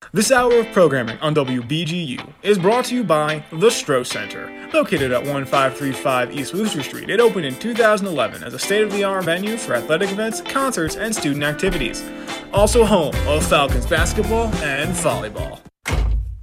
This hour of programming on WBGU is brought to you by the Stroh Center, located at 1535 East Wooster Street. It opened in 2011 as a state-of-the-art venue for athletic events, concerts, and student activities. Also home of Falcons basketball and volleyball.